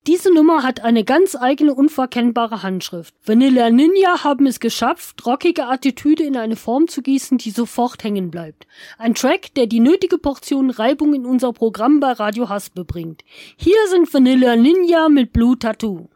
Diese Nummer hat eine ganz eigene, unverkennbare Handschrift. Vanilla Ninja haben es geschafft, rockige Attitüde in eine Form zu gießen, die sofort hängen bleibt. Ein Track, der die nötige Portion Reibung in unser Programm bei Radio Haspe bringt. Hier sind Vanilla Ninja mit Blue Tattoo.